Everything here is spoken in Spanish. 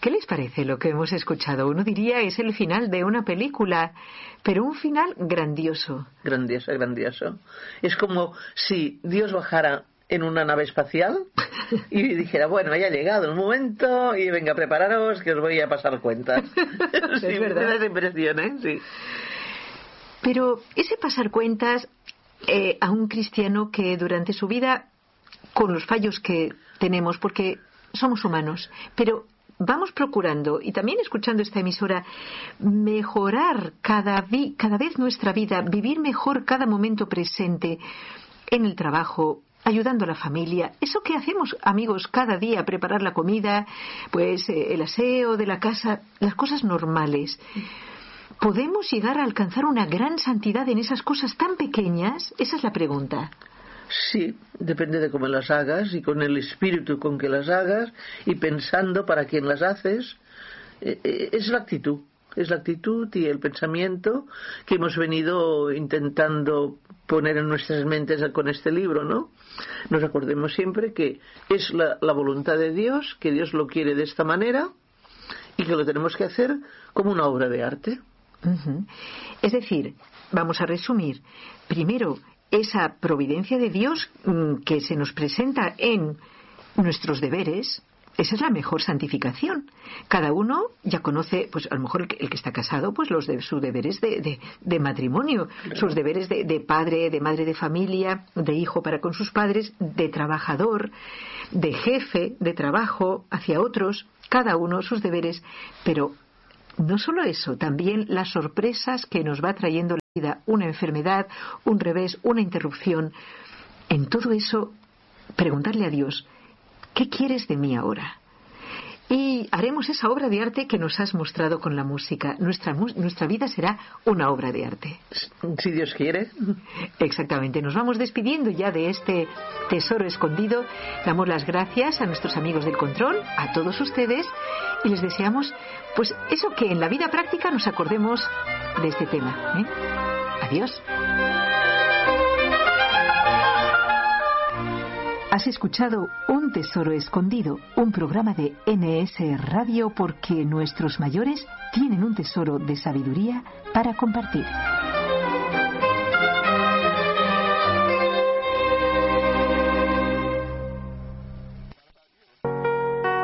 ¿Qué les parece lo que hemos escuchado? Uno diría es el final de una película, pero un final grandioso. Grandioso, grandioso. Es como si Dios bajara en una nave espacial y dijera, bueno, ya ha llegado el momento y venga, prepararos que os voy a pasar cuentas. Sí, es verdad. Me da esa impresión, ¿eh? Sí. Pero ese pasar cuentas a un cristiano que durante su vida, con los fallos que tenemos, porque somos humanos, pero vamos procurando, y también escuchando esta emisora, mejorar cada vez nuestra vida, vivir mejor cada momento presente en el trabajo, ayudando a la familia. Eso que hacemos, amigos, cada día, preparar la comida, pues el aseo de la casa, las cosas normales. ¿Podemos llegar a alcanzar una gran santidad en esas cosas tan pequeñas? Esa es la pregunta. Sí, depende de cómo las hagas y con el espíritu con que las hagas y pensando para quién las haces. Es la actitud y el pensamiento que hemos venido intentando poner en nuestras mentes con este libro, ¿no? Nos acordemos siempre que es la voluntad de Dios, que Dios lo quiere de esta manera y que lo tenemos que hacer como una obra de arte. Uh-huh. Es decir, vamos a resumir. Primero, esa providencia de Dios que se nos presenta en nuestros deberes, esa es la mejor santificación. Cada uno ya conoce, pues a lo mejor el que está casado, pues sus deberes de matrimonio, sus deberes de padre, de madre de familia, de hijo para con sus padres, de trabajador, de jefe de trabajo hacia otros, cada uno sus deberes, pero no solo eso, también las sorpresas que nos va trayendo la vida, una enfermedad, un revés, una interrupción. En todo eso, preguntarle a Dios, ¿qué quieres de mí ahora? Y haremos esa obra de arte que nos has mostrado con la música. Nuestra vida será una obra de arte. Si Dios quiere. Exactamente. Nos vamos despidiendo ya de este tesoro escondido. Damos las gracias a nuestros amigos del control, a todos ustedes, y les deseamos, pues eso, que en la vida práctica nos acordemos de este tema, ¿eh? Adiós. Has escuchado Un Tesoro Escondido, un programa de NS Radio, porque nuestros mayores tienen un tesoro de sabiduría para compartir.